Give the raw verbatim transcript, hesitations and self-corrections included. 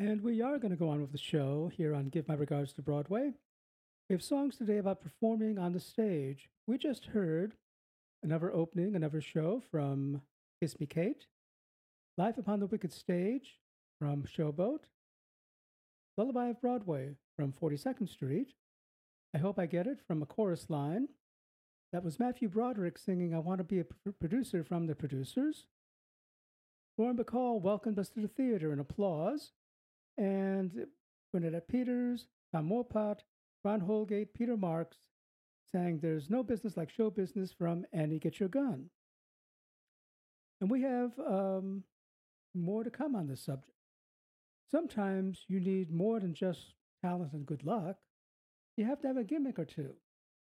And we are going to go on with the show here on Give My Regards to Broadway. We have songs today about performing on the stage. We just heard another opening, another show from Kiss Me Kate, Live Upon the Wicked Stage from Showboat, Lullaby of Broadway from forty-second Street, I Hope I Get It from a chorus line. That was Matthew Broderick singing I Want to Be a P- Producer from The Producers. Lauren Bacall welcomed us to the theater in applause. And Bernadette Peters, Tom Wopat, Ron Holgate, Peter Marks sang There's No Business Like Show Business from Annie Get Your Gun. And we have um, more to come on this subject. Sometimes you need more than just talent and good luck. You have to have a gimmick or two.